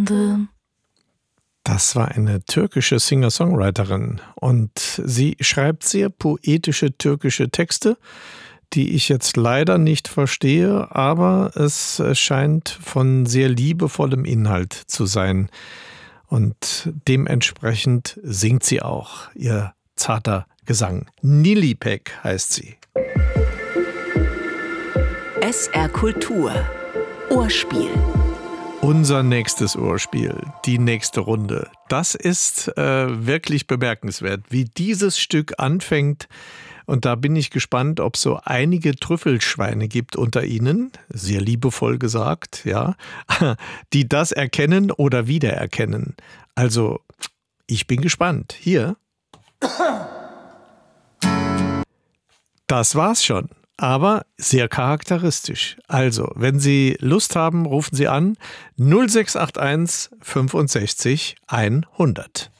Runde. Das war eine türkische Singer-Songwriterin und sie schreibt sehr poetische türkische Texte, die ich jetzt leider nicht verstehe, aber es scheint von sehr liebevollem Inhalt zu sein. Und dementsprechend singt sie auch, ihr zarter Gesang. Nilipek heißt sie. SR Kultur. Ohrspiel. Unser nächstes Ohrspiel, die nächste Runde. Das ist wirklich bemerkenswert, wie dieses Stück anfängt. Und da bin ich gespannt, ob es so einige Trüffelschweine gibt unter Ihnen, sehr liebevoll gesagt, ja, die das erkennen oder wiedererkennen. Also, ich bin gespannt. Hier. Das war's schon. Aber sehr charakteristisch. Also, wenn Sie Lust haben, rufen Sie an 0681 65 100.